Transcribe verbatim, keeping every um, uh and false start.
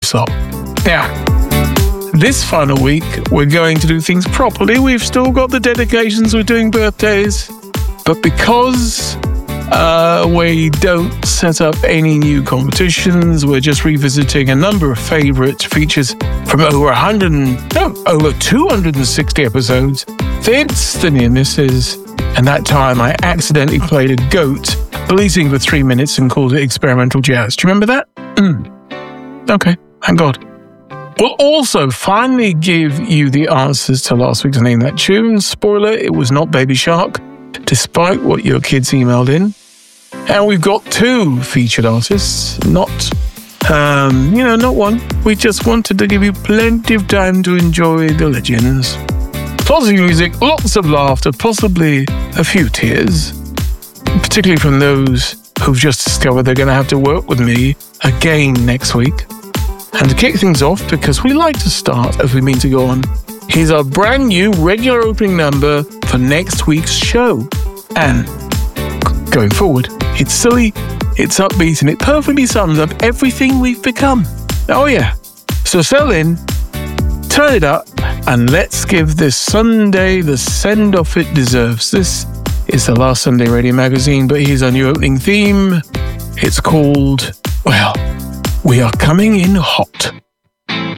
slot. Now, this final week, we're going to do things properly. We've still got the dedications, we're doing birthdays, but because uh, we don't set up any new competitions, we're just revisiting a number of favorite features from over one hundred, no, over two hundred sixty episodes. It's the near misses, and that time I accidentally played a goat bleating for three minutes and called it experimental jazz. Do you remember that? Mm. Okay, thank God. We'll also finally give you the answers to last week's Name That Tune. Spoiler, it was not Baby Shark, despite what your kids emailed in. And we've got two featured artists, not, um, you know, not one. We just wanted to give you plenty of time to enjoy the legends. Positive music, lots of laughter, possibly a few tears, particularly from those who've just discovered they're going to have to work with me again next week. And to kick things off, because we like to start as we mean to go on, here's our brand new regular opening number for next week's show. And going forward, it's silly, it's upbeat, and it perfectly sums up everything we've become. Oh yeah. So settle in, turn it up, and let's give this Sunday the send-off it deserves. This is the last Sunday Radio Magazine, but here's our new opening theme. It's called, well, We Are Coming In Hot.